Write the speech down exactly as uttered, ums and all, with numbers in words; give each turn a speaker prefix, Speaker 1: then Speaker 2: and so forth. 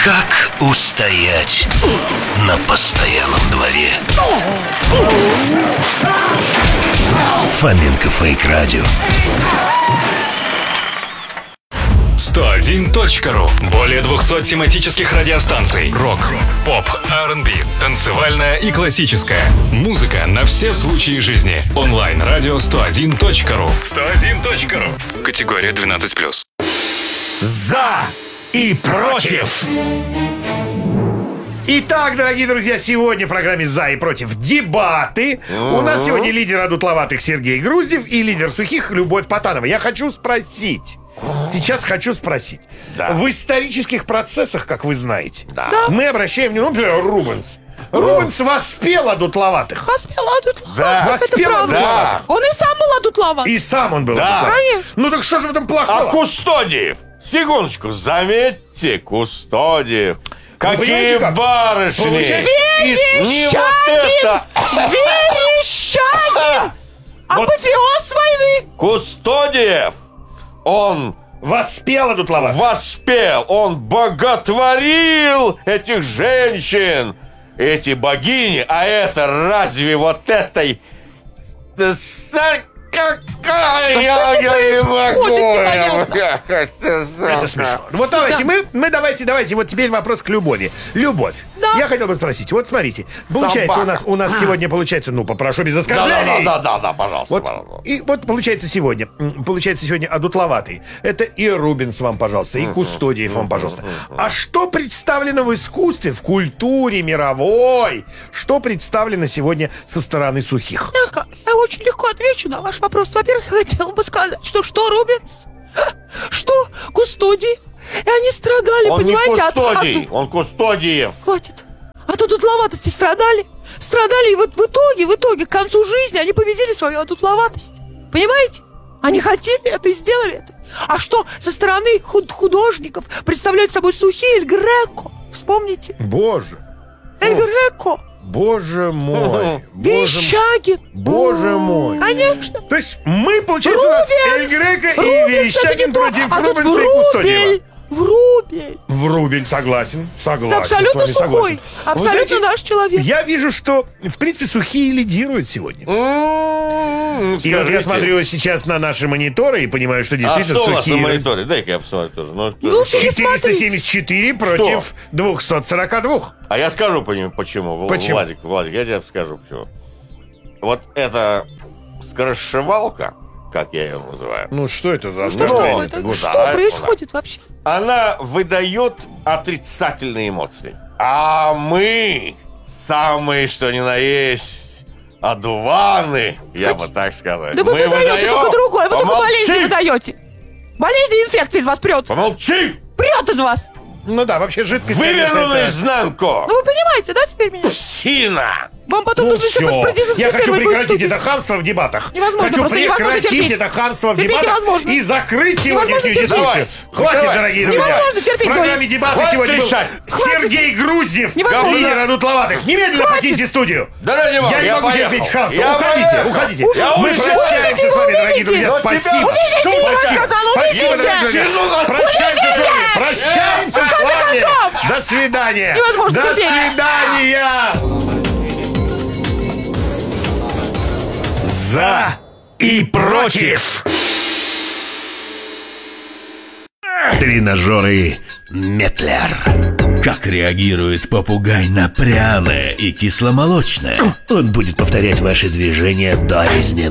Speaker 1: Как устоять на постоялом дворе? Фоменко Фейк Радио.
Speaker 2: сто один точка ру. Более двухсот тематических радиостанций. Рок, поп, ар энд би, танцевальная и классическая. Музыка на все случаи жизни. Онлайн-радио сто один точка ру. сто один точка ру. Категория двенадцать плюс.
Speaker 3: За и против. Итак, дорогие друзья, сегодня в программе «За и против» дебаты. У нас сегодня лидер одутловатых Сергей Груздев и лидер сухих Любовь Потанова. Я хочу спросить, сейчас хочу спросить.
Speaker 4: Да.
Speaker 3: В исторических процессах, как вы знаете,
Speaker 4: Да.
Speaker 3: мы обращаем внимание, например, Рубенс. Рубенс воспел одутловатых.
Speaker 5: Воспел адутловатых.
Speaker 3: Да.
Speaker 5: Это
Speaker 3: Воспел
Speaker 5: правда.
Speaker 3: адутловатых.
Speaker 5: Он и сам был адутловат.
Speaker 3: И сам он был
Speaker 4: Да.
Speaker 3: адутловат.
Speaker 5: Конечно.
Speaker 3: Ну так что же в этом
Speaker 4: А
Speaker 3: плохого?
Speaker 4: Кустодиев? Секундочку, заметьте, Кустодиев.
Speaker 3: понимаете,
Speaker 4: Какие
Speaker 3: как?
Speaker 4: барышни!
Speaker 3: Получается, из-
Speaker 4: Не вот это!
Speaker 5: Верещагин! Апофеоз войны!
Speaker 4: Кустодиев! Он
Speaker 3: Воспел адутловатых.
Speaker 4: воспел, он боготворил этих женщин, эти богини, а это разве вот этой... Какая я не могу!
Speaker 3: Это смешно. Вот давайте, мы, мы давайте, давайте, вот теперь вопрос к Любови. Любовь,
Speaker 5: Да.
Speaker 3: я хотел бы спросить, вот смотрите, получается у нас, у нас сегодня получается, ну, попрошу без оскорблений.
Speaker 4: Да, да, да, да, пожалуйста,
Speaker 3: Вот,
Speaker 4: пожалуйста.
Speaker 3: и вот получается сегодня, м, получается сегодня одутловатый. Это и Рубенс вам, пожалуйста, и Кустодиев вам, пожалуйста. А что представлено в искусстве, в культуре мировой? Что представлено сегодня со стороны сухих?
Speaker 5: Я, я очень легко отвечу на ваш вопрос. Во-первых, я хотела бы сказать, что что Рубенс, что Кустодиев, и они страдали,
Speaker 4: Он не
Speaker 5: понимаете, от-
Speaker 4: Кустодий,
Speaker 5: от-
Speaker 4: он Кустодиев.
Speaker 5: Хватит. От одутловатости страдали. Страдали, и вот в итоге, в итоге, к концу жизни они победили свою одутловатость. Понимаете? Они хотели это и сделали это. А что со стороны худ- художников представляют собой сухие Эль Греко? Вспомните.
Speaker 3: Боже,
Speaker 5: Эль Греко.
Speaker 3: боже мой, боже,
Speaker 5: Верещагин.
Speaker 3: боже мой.
Speaker 5: Конечно.
Speaker 3: То есть мы, получается, у нас Эль
Speaker 5: Рубенс!
Speaker 3: Греко и
Speaker 5: Рубенс, это
Speaker 3: Верещагин
Speaker 5: не то.
Speaker 3: против
Speaker 5: А тут
Speaker 3: Рубенса и
Speaker 5: Врубель.
Speaker 3: Кустодиева.
Speaker 5: Врубель.
Speaker 3: Врубель, согласен, согласен.
Speaker 5: Да абсолютно
Speaker 3: с вами
Speaker 5: сухой.
Speaker 3: согласен. Вы
Speaker 5: Абсолютно
Speaker 3: знаете,
Speaker 5: наш человек.
Speaker 3: Я вижу, что, в принципе, сухие лидируют сегодня.
Speaker 4: М-м-м,
Speaker 3: И вот я
Speaker 4: скажите.
Speaker 3: смотрю сейчас на наши мониторы и понимаю, что
Speaker 4: А
Speaker 3: действительно
Speaker 4: что у нас на
Speaker 3: сухие...
Speaker 4: мониторе? Дай-ка я посмотрю тоже. Ну, что-
Speaker 5: Лучше не
Speaker 3: четыреста семьдесят четыре против двести сорок два.
Speaker 4: А я скажу по ним, почему. Вл-
Speaker 3: Почему?
Speaker 4: Владик, Владик, я тебе скажу, почему. Вот эта скоросшивалка, как я ее называю,
Speaker 3: Ну что это за
Speaker 5: Что ж
Speaker 4: Ну,
Speaker 3: обновление?
Speaker 5: такое?
Speaker 4: ну,
Speaker 5: Что
Speaker 4: да,
Speaker 5: происходит вообще?
Speaker 4: она выдает отрицательные эмоции. А мы, самые что ни на есть, одуваны, я бы так сказал.
Speaker 5: Да вы
Speaker 4: мы
Speaker 5: выдаете
Speaker 4: выдаем-
Speaker 5: только другое. Вы только
Speaker 4: Помолчи!
Speaker 5: болезни выдаете. Болезни и инфекции из вас прет.
Speaker 4: Помолчи!
Speaker 5: Прет из вас.
Speaker 3: Ну да, вообще жидкость,
Speaker 4: Выверну
Speaker 3: конечно, это-
Speaker 4: наизнанку!
Speaker 5: Ну вы понимаете, да, теперь меня?
Speaker 4: Псина!
Speaker 5: Вам потом
Speaker 3: Ну
Speaker 5: нужно еще
Speaker 3: все, я хочу
Speaker 5: продезинфицировать будет
Speaker 3: прекратить
Speaker 5: студию.
Speaker 3: это хамство в дебатах.
Speaker 5: Невозможно,
Speaker 3: хочу
Speaker 5: просто невозможно
Speaker 3: прекратить
Speaker 5: терпеть.
Speaker 3: это хамство в
Speaker 5: Терпеть
Speaker 3: дебатах
Speaker 5: невозможно.
Speaker 3: и закрыть сегодняшнюю
Speaker 5: терпеть.
Speaker 3: дискуссию.
Speaker 4: Давай,
Speaker 3: Хватит,
Speaker 4: давай.
Speaker 3: дорогие друзья.
Speaker 5: Невозможно терпеть,
Speaker 3: В программе
Speaker 5: говорю.
Speaker 3: дебаты
Speaker 4: Хватит
Speaker 3: сегодня был
Speaker 4: решать.
Speaker 3: Сергей Груздев,
Speaker 5: Невозможно.
Speaker 3: лидер одутловатых. Немедленно
Speaker 5: Хватит.
Speaker 3: покиньте студию.
Speaker 4: Да ради бога,
Speaker 3: Я не
Speaker 4: я
Speaker 3: могу
Speaker 4: поехал.
Speaker 3: терпеть хамство.
Speaker 4: Я
Speaker 3: Уходите,
Speaker 4: поехал.
Speaker 3: уходите.
Speaker 4: Я
Speaker 3: Мы
Speaker 4: уезжаю.
Speaker 3: прощаемся с вами, дорогие
Speaker 5: Увидите.
Speaker 3: друзья.
Speaker 4: Но
Speaker 3: Спасибо.
Speaker 4: тебя-
Speaker 5: Увидите, я
Speaker 3: Спасибо.
Speaker 5: сказала,
Speaker 3: Спасибо,
Speaker 5: увидите.
Speaker 3: дорогие друзья.
Speaker 4: Вернулась.
Speaker 3: Прощаемся с вами. Прощаемся с вами.
Speaker 5: концов.
Speaker 3: До свидания.
Speaker 5: Невозможно
Speaker 3: До
Speaker 5: терпеть.
Speaker 3: свидания. За и против.
Speaker 1: Тренажеры Метлер. Как реагирует попугай на пряное и кисломолочное? Он будет повторять ваши движения до резни